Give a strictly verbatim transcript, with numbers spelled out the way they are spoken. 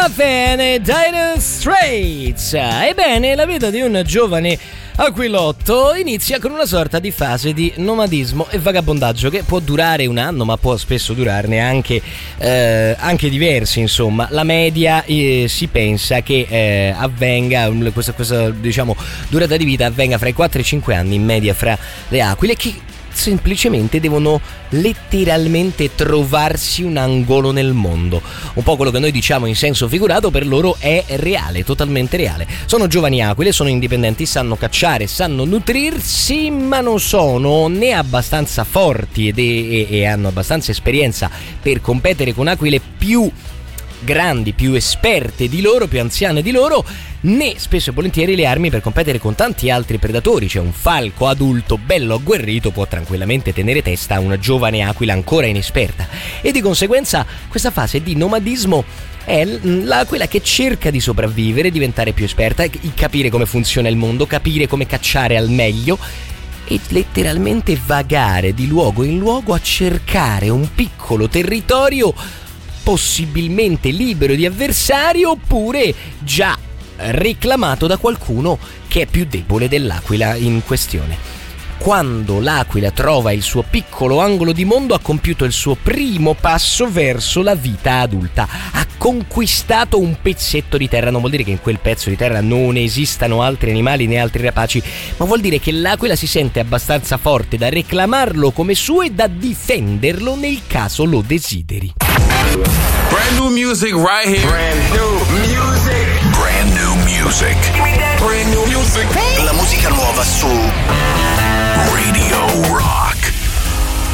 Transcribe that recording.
Ragamuffin e Dire Straits. Ebbene, la vita di un giovane aquilotto inizia con una sorta di fase di nomadismo e vagabondaggio che può durare un anno, ma può spesso durarne anche, eh, anche diversi. Insomma, la media eh, si pensa che eh, avvenga questa, questa diciamo durata di vita avvenga fra i quattro e i cinque anni in media fra le aquile, che semplicemente devono letteralmente trovarsi un angolo nel mondo. Un po' quello che noi diciamo in senso figurato per loro è reale, totalmente reale. Sono giovani aquile, sono indipendenti, sanno cacciare, sanno nutrirsi, ma non sono né abbastanza forti ed e, e hanno abbastanza esperienza per competere con aquile più grandi, più esperte di loro, più anziane di loro, né spesso e volentieri le armi per competere con tanti altri predatori. Cioè un falco adulto bello agguerrito può tranquillamente tenere testa a una giovane aquila ancora inesperta, e di conseguenza questa fase di nomadismo è l'aquila che cerca di sopravvivere, diventare più esperta, capire come funziona il mondo, capire come cacciare al meglio e letteralmente vagare di luogo in luogo a cercare un piccolo territorio possibilmente libero di avversari, oppure già reclamato da qualcuno che è più debole dell'aquila in questione. Quando l'aquila trova il suo piccolo angolo di mondo, ha compiuto il suo primo passo verso la vita adulta, ha conquistato un pezzetto di terra. Non vuol dire che in quel pezzo di terra non esistano altri animali né altri rapaci, ma vuol dire che l'aquila si sente abbastanza forte da reclamarlo come suo e da difenderlo nel caso lo desideri. Brand new music right here. Brand new music. Brand new music. Brand new music. La musica nuova su Radio Rock.